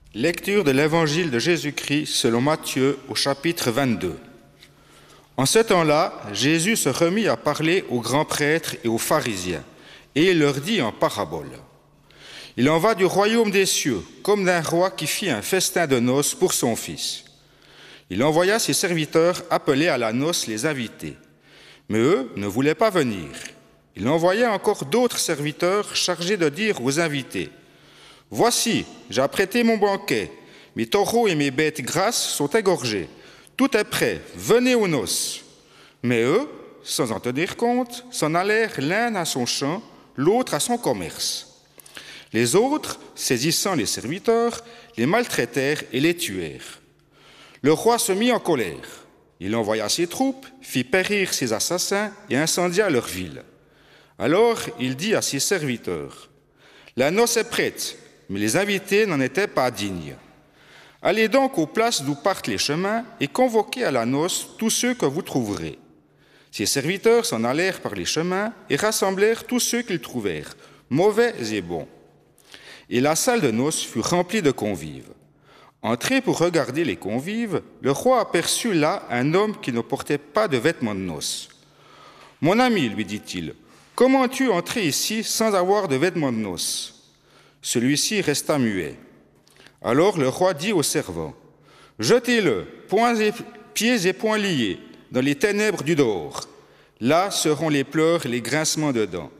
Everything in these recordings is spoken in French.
Lecture de l'Évangile de Jésus-Christ selon Matthieu au chapitre 22. En ce temps-là, Jésus se remit à parler aux grands prêtres et aux pharisiens, et il leur dit en parabole. Il en va du royaume des cieux, comme d'un roi qui fit un festin de noces pour son fils. Il envoya ses serviteurs appeler à la noce les invités. Mais eux ne voulaient pas venir. Il envoya encore d'autres serviteurs chargés de dire aux invités « Voici, j'ai apprêté mon banquet, mes taureaux et mes bêtes grasses sont égorgés. Tout est prêt, venez aux noces. » Mais eux, sans en tenir compte, s'en allèrent l'un à son champ, l'autre à son commerce. Les autres, saisissant les serviteurs, les maltraitèrent et les tuèrent. Le roi se mit en colère. Il envoya ses troupes, fit périr ses assassins et incendia leur ville. Alors il dit à ses serviteurs « La noce est prête, mais les invités n'en étaient pas dignes. Allez donc aux places d'où partent les chemins et convoquez à la noce tous ceux que vous trouverez. » Ses serviteurs s'en allèrent par les chemins et rassemblèrent tous ceux qu'ils trouvèrent, mauvais et bons. Et la salle de noces fut remplie de convives. Entré pour regarder les convives, le roi aperçut là un homme qui ne portait pas de vêtements de noces. « Mon ami, lui dit-il, comment as-tu entré ici sans avoir de vêtements de noces ?» Celui-ci resta muet. Alors le roi dit aux servants, « Jetez-le, pieds et poings liés, dans les ténèbres du dehors. Là seront les pleurs et les grincements de dents.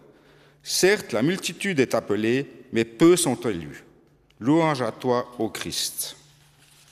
Certes, la multitude est appelée, mais peu sont élus. Louange à toi, ô Christ. »